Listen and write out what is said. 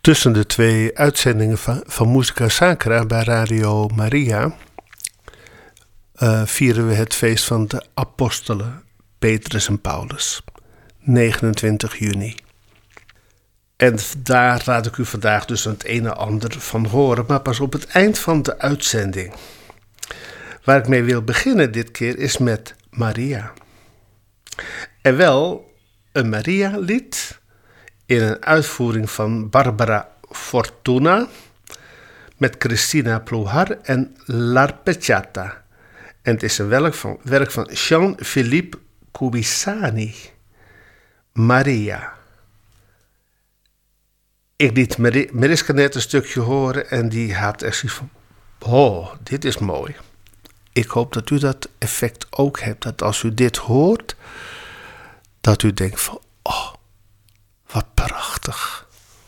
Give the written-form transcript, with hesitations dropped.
Tussen de twee uitzendingen van Musica Sacra bij Radio Maria vieren we het feest van de apostelen Petrus en Paulus, 29 juni. En daar laat ik u vandaag dus het een en ander van horen, maar pas op het eind van de uitzending. Waar ik mee wil beginnen dit keer is met Maria. En wel een Maria-lied in een uitvoering van Barbara Fortuna met Cristina Plouhar en L'Arpeggiata. En het is een werk van Jean-Philippe Cubisani. Maria. Ik liet Mariska net een stukje horen en die had echt zoiets van, oh, dit is mooi. Ik hoop dat u dat effect ook hebt, dat als u dit hoort, dat u denkt van, oh, wat prachtig.